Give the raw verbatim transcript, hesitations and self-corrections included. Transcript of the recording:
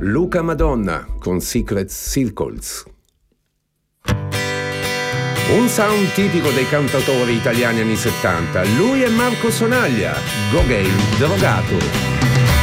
Luca Madonna con Secret Circles. Un sound tipico dei cantautori italiani anni settanta. Lui è Marco Sonaglia, Gauguin drogato.